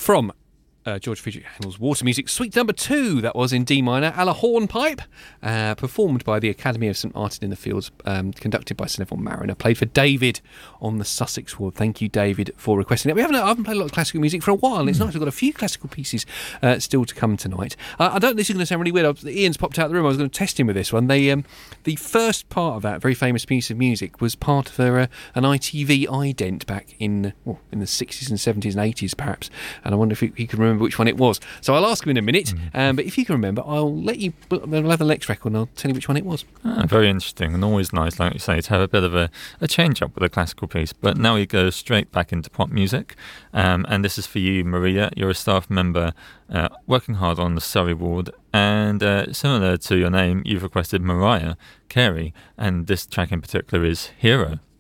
from George Friedrich Handel's Water Music, Suite Number 2, that was in D minor, a la hornpipe, performed by the Academy of St Martin in the Fields, conducted by Sir Neville Marriner, played for David on the Sussex Ward. Thank you, David, for requesting it. I haven't played a lot of classical music for a while, and it's nice. We've got a few classical pieces still to come tonight. I don't. This is going to sound really weird. Ian's popped out of the room. I was going to test him with this one. The first part of that very famous piece of music was part of an ITV ident back in the 60s and 70s and 80s, perhaps. And I wonder if he can remember which one it was. So I'll ask him in a minute, but if you can remember, I'll let you. I'll have the next record and I'll tell you which one it was. Very interesting, and always nice, like you say, to have a bit of a change up with a classical piece. But now we go straight back into pop music, and this is for you, Maria. You're a staff member working hard on the Surrey Ward, and similar to your name, you've requested Mariah Carey, and this track in particular is Hero.